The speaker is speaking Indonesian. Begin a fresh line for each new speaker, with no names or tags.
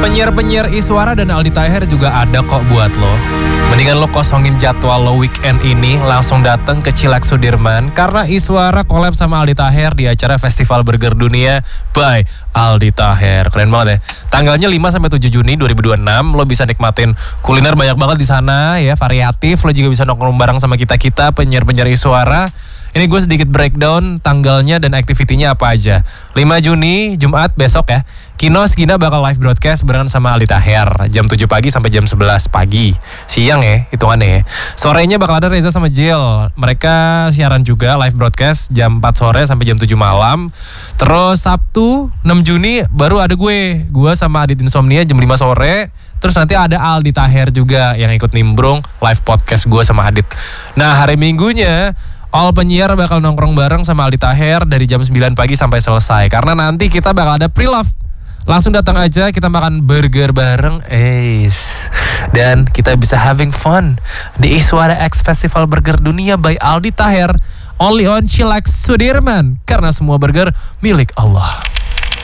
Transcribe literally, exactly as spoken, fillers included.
Penyiar-penyiar Iswara dan Aldi Taher juga ada kok buat lo. Mendingan lo kosongin jadwal lo weekend ini, langsung datang ke Chillax Sudirman karena Iswara collab sama Aldi Taher di acara Festival Burger Dunia by Aldi Taher. Keren banget ya. Tanggalnya lima sampai tujuh Juni dua ribu dua puluh enam, lo bisa nikmatin kuliner banyak banget di sana ya, variatif. Lo juga bisa nongkrong bareng sama kita-kita penyiar-penyiar Iswara. Ini gue sedikit breakdown tanggalnya dan aktivitinya apa aja. lima Juni, Jumat besok ya. Kino Skina bakal live broadcast barengan sama Aldi Taher. Jam tujuh pagi sampai jam sebelas pagi. Siang ya, hitungannya ya. Sorenya bakal ada Reza sama Jill. Mereka siaran juga live broadcast jam empat sore sampai jam tujuh malam. Terus Sabtu enam Juni baru ada gue. Gue sama Adit Insomnia jam lima sore. Terus nanti ada Aldi Taher juga yang ikut nimbrung live podcast gue sama Adit. Nah hari Minggunya all penyiar bakal nongkrong bareng sama Aldi Taher dari jam sembilan pagi sampai selesai. Karena nanti kita bakal ada pre-love. Langsung datang aja, kita makan burger bareng. Eis. Dan kita bisa having fun di Iswara X Festival Burger Dunia by Aldi Taher. Only on Chillax Sudirman. Karena semua burger milik Allah.